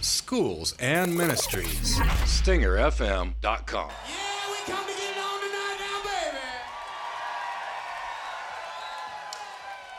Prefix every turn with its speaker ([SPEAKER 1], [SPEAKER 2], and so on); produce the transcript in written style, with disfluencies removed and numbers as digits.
[SPEAKER 1] schools, and ministries. StingerFM.com.
[SPEAKER 2] Yeah, we come together.